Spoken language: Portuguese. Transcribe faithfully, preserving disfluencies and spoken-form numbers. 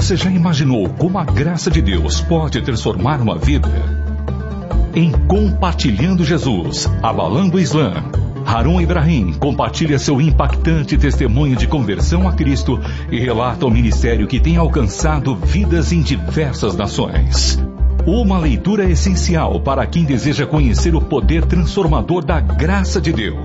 Você já imaginou como a graça de Deus pode transformar uma vida? Em Compartilhando Jesus, Abalando o Islã, Harun Ibrahim compartilha seu impactante testemunho de conversão a Cristo e relata o ministério que tem alcançado vidas em diversas nações. Uma leitura essencial para quem deseja conhecer o poder transformador da graça de Deus.